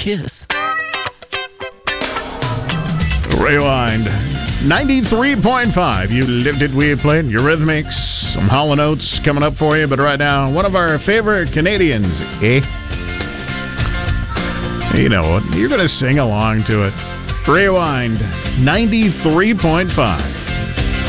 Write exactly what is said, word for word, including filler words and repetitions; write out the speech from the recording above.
kiss. Rewind. ninety-three point five. You lived it, we played Eurythmics. Some Hall and Oates coming up for you, but right now, one of our favorite Canadians, eh? You know what? You're going to sing along to it. Rewind. ninety-three point five.